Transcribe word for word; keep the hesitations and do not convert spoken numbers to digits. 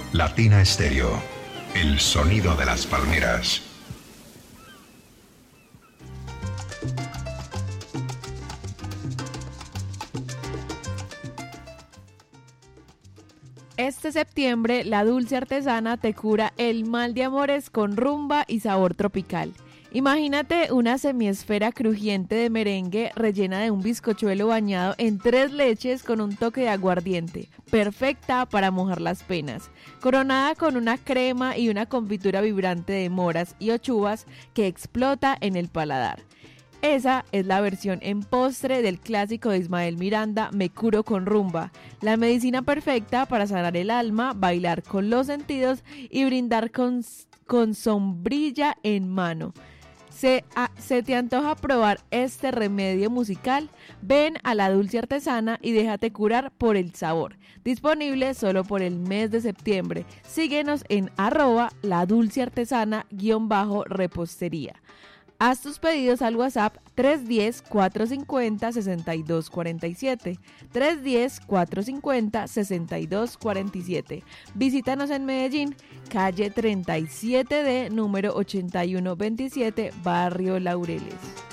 Latina Estéreo, el sonido de las palmeras. Este septiembre, la Dulce Artesana te cura el mal de amores con rumba y sabor tropical. Imagínate una semiesfera crujiente de merengue rellena de un bizcochuelo bañado en tres leches con un toque de aguardiente, perfecta para mojar las penas, coronada con una crema y una confitura vibrante de moras y ochuvas que explota en el paladar. Esa es la versión en postre del clásico de Ismael Miranda, Me curo con rumba, la medicina perfecta para sanar el alma, bailar con los sentidos y brindar con, con sombrilla en mano. ¿Se, a, ¿Se te antoja probar este remedio musical? Ven a la Dulce Artesana y déjate curar por el sabor. Disponible solo por el mes de septiembre. Síguenos en arroba la dulce artesana guión bajo repostería. Haz tus pedidos al WhatsApp tres uno cero, cuatro cinco cero, seis dos cuatro siete, tres uno cero, cuatro cinco cero, seis dos cuatro siete. Visítanos en Medellín, calle treinta y siete D, número ochenta y uno veintisiete, Barrio Laureles.